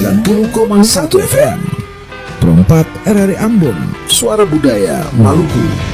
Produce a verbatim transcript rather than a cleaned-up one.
sembilan puluh koma satu F M. Perempat R R I Ambon, Suara Budaya Maluku.